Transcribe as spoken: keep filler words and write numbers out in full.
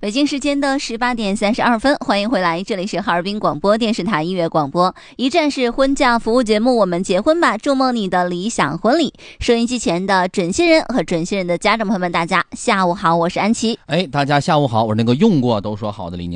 北京时间的十八点三十二分，欢迎回来，这里是哈尔滨广播电视台音乐广播，一站式婚嫁服务节目，我们结婚吧，筑梦你的理想婚礼。收音机前的准新人和准新人的家长朋友们，大家下午好，我是安琪。 哎，大家下午好，我是那个用过都说好的李宁。